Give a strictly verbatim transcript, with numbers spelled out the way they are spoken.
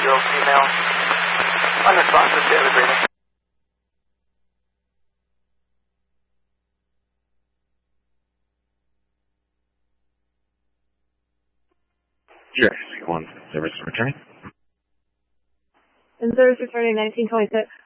eight-year-old female. Unresponsive, daily breathing. Sure. One service returning. And service returning nineteen twenty-six.